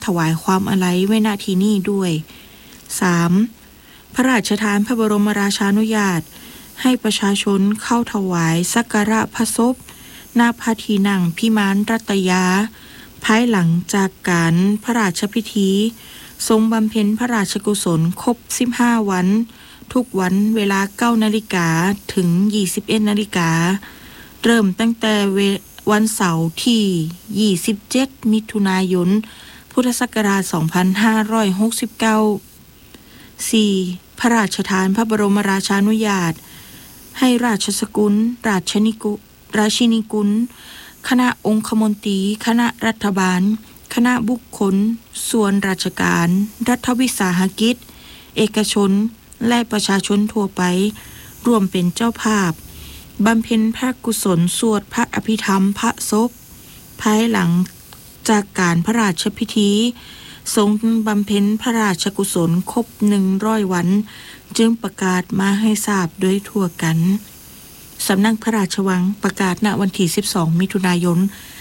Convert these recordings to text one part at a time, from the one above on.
ถวายความอาลัยไว้ณที่นี้ด้วย 3. พระราชทานพระบรมราชานุญาตให้ประชาชนเข้าถวายสักการะพระศพณพระที่นั่งพิมานรัตยาภายหลังจากการพระราชพิธีทรงบำเพ็ญพระราชกุศลครบ15วันทุกวันเวลา 9 นาฬิกาถึง 21 นาฬิกาเริ่มตั้งแต่วันเสาร์ที่ 27 มิถุนายน พุทธศักราช 2569 4. พระราชทานพระบรมราชานุญาตให้ราชสกุลราชินีกุลคณะองคมนตรีคณะรัฐบาลคณะบุคคลส่วนราชการรัฐวิสาหกิจเอกชนและประชาชนทั่วไปร่วมเป็นเจ้าภาพบำเพ็ญพระกุศลสวดพระอภิธรรมพระศพภายหลังจากการพระราชพิธีทรงบำเพ็ญพระราชกุศลครบ100วันจึงประกาศมาให้ทราบโดยทั่วกันสำนักพระราชวังประกาศณวันที่12มิถุนายน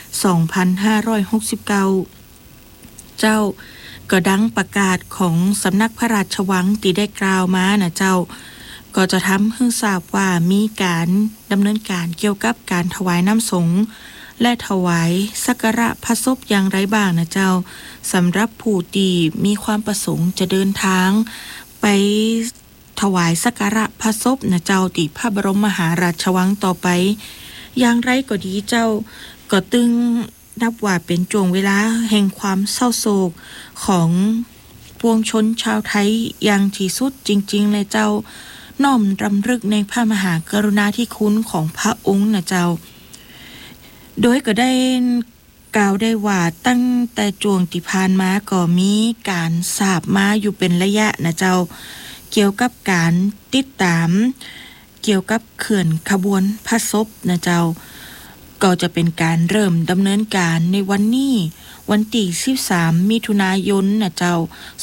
2569เจ้าก็ดังประกาศของสำนักพระราชวังที่ได้กล่าวมานะเจ้าก็จะทำให้ทราบว่ามีการดำเนินการเกี่ยวกับการถวายน้ำสงฆ์และถวายสักการะพระศพอย่างไรบ้างนะเจ้าสำหรับผู้ที่มีความประสงค์จะเดินทางไปถวายสักการะพระศพนะเจ้าที่พระบรมมหาราชวังต่อไปอย่างไรก็ดีเจ้าก็ตึงนับว่าเป็นช่วงเวลาแห่งความเศร้าโศกของปวงชนชาวไทยอย่างที่สุดจริงๆเลยเจ้าน้อมรำลึกในพระมหากรุณาธิคุณของพระองค์นะเจ้าโดยก็ได้กล่าวได้ว่าตั้งแต่ช่วงที่ผ่านมาก็มีการทราบมาอยู่เป็นระยะนะเจ้าเกี่ยวกับการติดตามเกี่ยวกับเขื่อนขบวนพระศพนะเจ้าก็จะเป็นการเริ่มดำเนินการในวันนี้วันที่13มิถุนายนนะเจ้า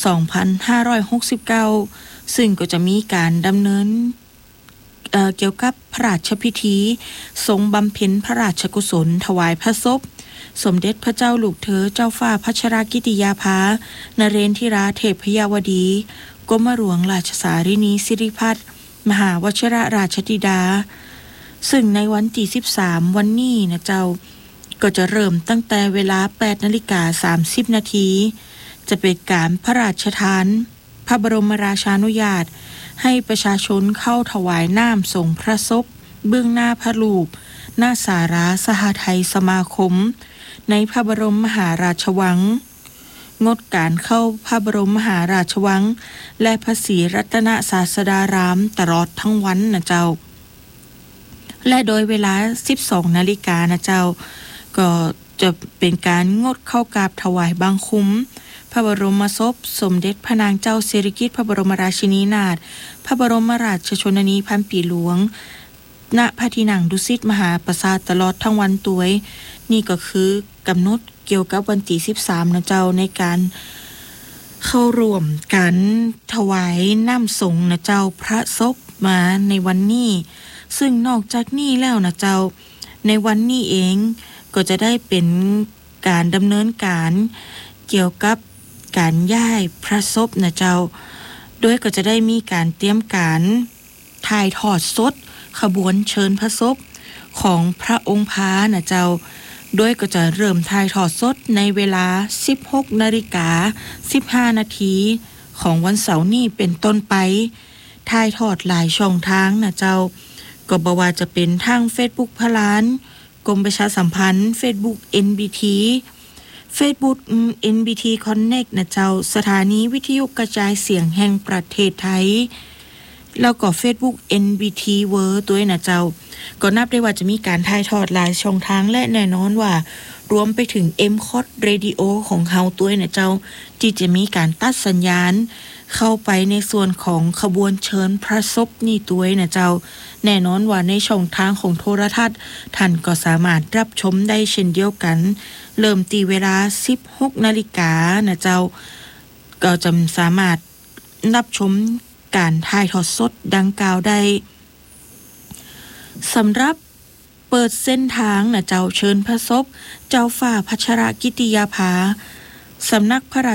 2569ซึ่งก็จะมีการดำเนินเกี่ยวกับพระราชพิธีทรงบำเพ็ญพระราชกุศลถวายพระศพสมเด็จพระเจ้าลูกเธอเจ้าฟ้าพัชรกิติยาภานเรนทิราเทพยาวดีกรมหลวงราชสารินีสิริพัฒน์มหาวชิรราชธิดาซึ่งในวันที่13วันนี้นะเจ้าก็จะเริ่มตั้งแต่เวลา 8:30 นาทีจะเป็นการพระราชทานพระบรมราชานุญาตให้ประชาชนเข้าถวายน้ำส่งพระศพเบื้องหน้าพระรูปหน้าสาราสหไทยสมาคมในพระบรมมหาราชวังงดการเข้าพระบรมมหาราชวังและพระศรีรัตนศาสดารามตลอดทั้งวันนะเจ้าและโดยเวลา 12 นาฬิกานะเจ้าก็จะเป็นการงดเข้ากราบถวายบังคมพระบรมศพสมเด็จพระนางเจ้าสิริกิติ์พระบรมราชินีนาถพระบรมราชชนนีพันปีหลวงณพระที่นั่งดุสิตมหาปราสาทตลอดทั้งวันตัวยนี่ก็คือกำหนดเกี่ยวกับวันที่13นะเจ้าในการเข้าร่วมการถวายน้ำสงฆ์นะเจ้าพระศพมาในวันนี้ซึ่งนอกจากนี้แล้วนะเจ้าในวันนี้เองก็จะได้เป็นการดำเนินการเกี่ยวกับการย้ายพระศพนะเจ้าโดยก็จะได้มีการเตรียมการถ่ายทอดสดขบวนเชิญพระศพของพระองค์พานะเจ้าโดยก็จะเริ่มถ่ายทอดสดในเวลา 16:15 นาทีของวันเสาร์นี้เป็นต้นไปถ่ายทอดหลายช่องทางนะเจ้าก็บ่ว่าจะเป็นทาง Facebook พระล้านกรมประชาสัมพันธ์ Facebook NBT Facebook NBT Connect นะเจ้าสถานีวิทยุกระจายเสียงแห่งประเทศไทยแล้วก็ Facebook NBT World ด้วยนะเจ้าก็นับได้ว่าจะมีการถ่ายทอดหลายช่องทางและแน่นอนว่ารวมไปถึง MCOT Radio ของเฮาด้วยนะเจ้าที่จะมีการตัดสัญญาณเข้าไปในส่วนของขบวนเชิญพระศพนี่ด้วยนะเจ้าแน่นอนว่าในช่องทางของโทรทัศน์ท่านก็สามารถรับชมได้เช่นเดียวกันเริ่มตีเวลา 16 นาฬิกานะเจ้าก็จะสามารถรับชมการถ่ายทอดสดดังกล่าวได้สำหรับเปิดเส้นทางนะเจ้าเชิญพระศพเจ้าฟ้าพัชรกิติยาภาสำนักพระรา